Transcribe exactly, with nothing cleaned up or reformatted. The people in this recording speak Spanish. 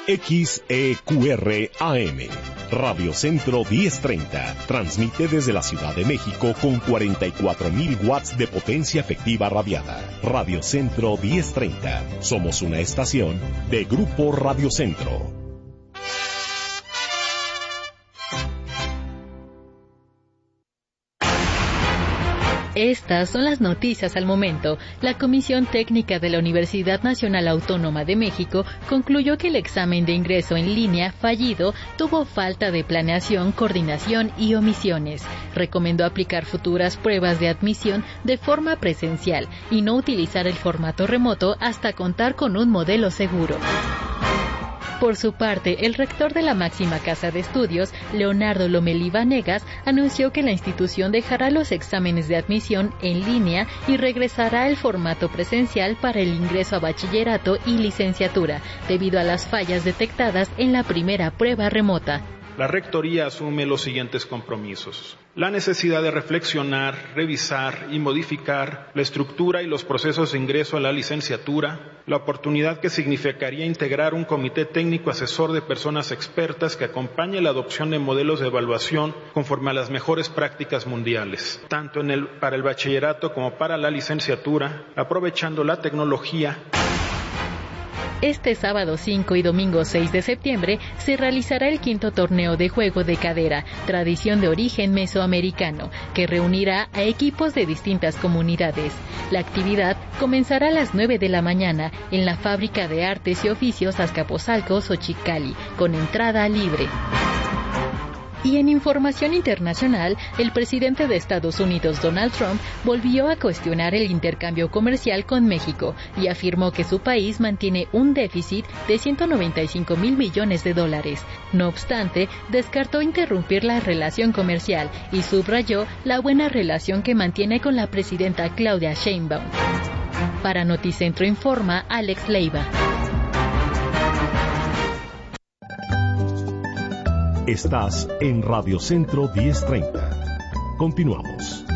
X E Q R A M. Radio Centro diez treinta. Transmite desde la Ciudad de México con cuarenta y cuatro mil watts de potencia efectiva radiada. Radio Centro diez treinta. Somos una estación de Grupo Radio Centro. Estas son las noticias al momento. La Comisión Técnica de la Universidad Nacional Autónoma de México concluyó que el examen de ingreso en línea fallido tuvo falta de planeación, coordinación y omisiones. Recomendó aplicar futuras pruebas de admisión de forma presencial y no utilizar el formato remoto hasta contar con un modelo seguro. Por su parte, el rector de la máxima casa de estudios, Leonardo Lomelí Vanegas, anunció que la institución dejará los exámenes de admisión en línea y regresará al formato presencial para el ingreso a bachillerato y licenciatura, debido a las fallas detectadas en la primera prueba remota. La Rectoría asume los siguientes compromisos. La necesidad de reflexionar, revisar y modificar la estructura y los procesos de ingreso a la licenciatura, la oportunidad que significaría integrar un comité técnico asesor de personas expertas que acompañe la adopción de modelos de evaluación conforme a las mejores prácticas mundiales, tanto en el, para el bachillerato como para la licenciatura, aprovechando la tecnología. Este sábado cinco y domingo seis de septiembre se realizará el quinto torneo de juego de cadera, tradición de origen mesoamericano, que reunirá a equipos de distintas comunidades. La actividad comenzará a las nueve de la mañana en la Fábrica de Artes y Oficios Azcapotzalco, Xochicalli, con entrada libre. Y en información internacional, el presidente de Estados Unidos, Donald Trump, volvió a cuestionar el intercambio comercial con México y afirmó que su país mantiene un déficit de ciento noventa y cinco mil millones de dólares. No obstante, descartó interrumpir la relación comercial y subrayó la buena relación que mantiene con la presidenta Claudia Sheinbaum. Para Noticentro Informa, Alex Leiva. Estás en Radio Centro diez treinta. Continuamos.